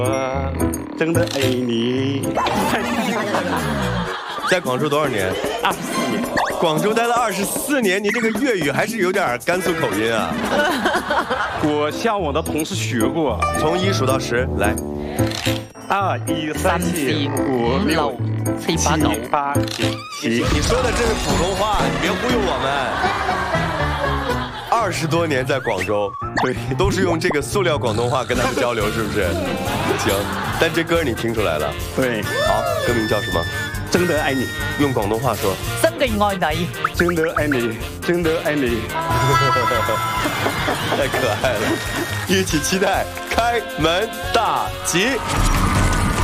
我真的爱你。 在广州多少年 24年。 广州待了24年，你这个粤语还是有点甘肃口音啊。 我向我的同事学过。 从1数到10，来。 2、1、3、4、5、6、7、8、9、10。 你说的这是普通话，你别忽悠我们。20多年在广州， 对， 都是用这个塑料广东话跟他们交流，是不是？行，但这歌你听出来了。 对， 好，歌名叫什么？ 真的爱你。 用广东话说。 真的愛你。 真的愛你，真的愛你。 太可愛了，一起期待開門大吉。